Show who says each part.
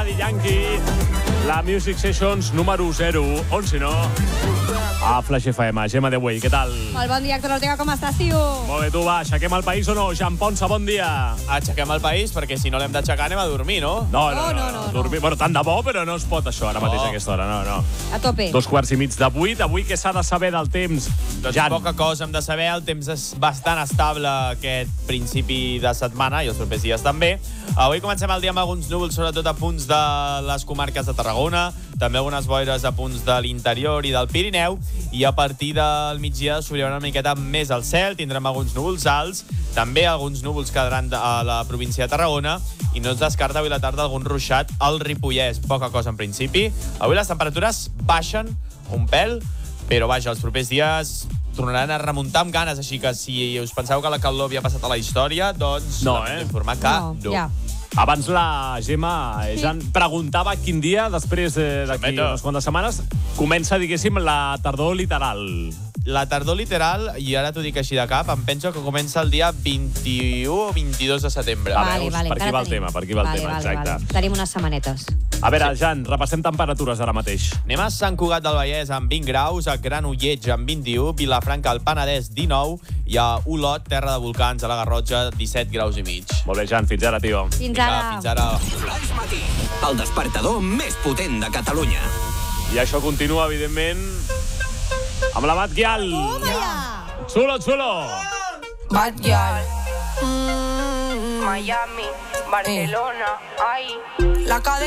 Speaker 1: Daddy Yankee, la Music Sessions número 0, on si no, a Flash FM. Gemma de Güell, què tal?
Speaker 2: Molt bon dia, Héctor Ortega, com estàs, tio?
Speaker 1: Molt bé, tu va, aixequem el país o no? Jean Ponsa, bon dia.
Speaker 3: Aixequem el país, perquè si no l'hem d'aixecar anem a dormir, no?
Speaker 2: No.
Speaker 1: Dormir, bueno, tant de bo, però no es pot això ara mateix a aquesta hora, no.
Speaker 2: A tope.
Speaker 1: 7:15 d'avui què s'ha de saber del temps?
Speaker 3: Doncs
Speaker 1: Jan.
Speaker 3: poca cosa hem de saber, el temps és bastant estable aquest principi de setmana i els propers dies també. Avui comencem el dia amb alguns núvols, sobretot a punts de les comarques de Tarragona, també algunes boires a punts de l'interior i del Pirineu, i a partir del migdia s'obrirà una miqueta més al cel, tindrem alguns núvols alts, també alguns núvols quedaran a la província de Tarragona, i no es descarta avui a la tarda algun ruixat al Ripollès, poca cosa en principi. Avui les temperatures baixen un pèl, però vaja, els propers dies tornaran a remuntar amb ganes, així que si us penseu que la calor havia passat a la història, doncs
Speaker 1: No,
Speaker 3: lamento informar que no.
Speaker 2: Ja.
Speaker 1: Abans la Gemma Jan preguntava quin dia, després d'aquí unes quantes setmanes, comença, diguéssim, la tardor literal.
Speaker 3: La tardor literal, i ara t'ho dic així de cap, em penso que comença el dia 21 o 22 de setembre.
Speaker 1: Veus? Per aquí va el tema, exacte.
Speaker 2: Tenim unes setmanetes.
Speaker 1: A veure, Jan, repassem temperatures ara mateix.
Speaker 3: Anem a Sant Cugat del Vallès amb 20 graus, a Granollers amb 21, Vilafranca al Penedès 19 i a Olot, terra de volcans, a la Garrotxa, 17 graus i mig.
Speaker 1: Molt bé, Jan, fins ara, tio.
Speaker 2: Fins ara.
Speaker 3: Fins ara.
Speaker 4: Flash Matí, el despertador més potent de Catalunya.
Speaker 1: I això continua, evidentment, amb la Bad Gyal.
Speaker 2: Toma ja!
Speaker 1: Xulo!
Speaker 5: Bad Gyal. Miami, Barcelona, ay. La cadena.